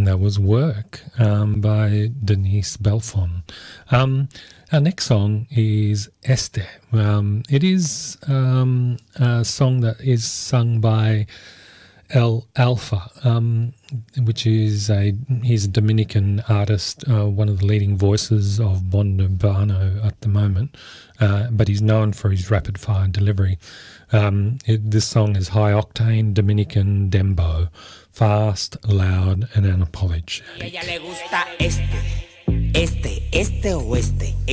And that was Work by Denise Belfon. Our next song is Este. It is a song that is sung by El Alfa, which is he's a Dominican artist, one of the leading voices of Bon Urbano at the moment, but he's known for his rapid-fire delivery. This song is high-octane Dominican dembo, fast, loud, and unapologetic. A ella le gusta este o este.